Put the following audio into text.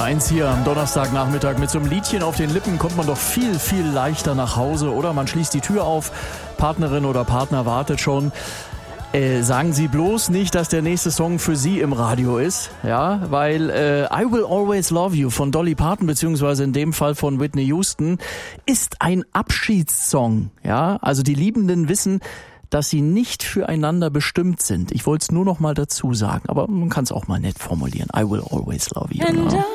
SWR 1 hier am Donnerstagnachmittag. Mit so einem Liedchen auf den Lippen kommt man doch viel, viel leichter nach Hause, oder? Man schließt die Tür auf, Partnerin oder Partner wartet schon. Sagen Sie bloß nicht, dass der nächste Song für Sie im Radio ist, ja, weil I Will Always Love You von Dolly Parton beziehungsweise in dem Fall von Whitney Houston ist ein Abschiedssong, ja. Also die Liebenden wissen, dass sie nicht füreinander bestimmt sind. Ich wollte es nur noch mal dazu sagen, aber man kann es auch mal nett formulieren. I will always love you.